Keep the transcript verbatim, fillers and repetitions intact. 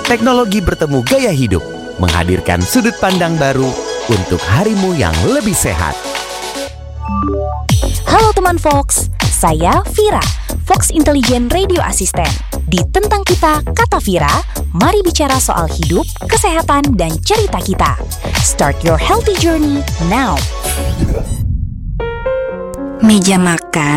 teknologi bertemu gaya hidup, menghadirkan sudut pandang baru untuk harimu yang lebih sehat. Halo teman Fox, saya Vira, Fox Intelligent Radio Assistant. Di Tentang Kita, Kata Vira, mari bicara soal hidup, kesehatan, dan cerita kita. Start your healthy journey now. Meja makan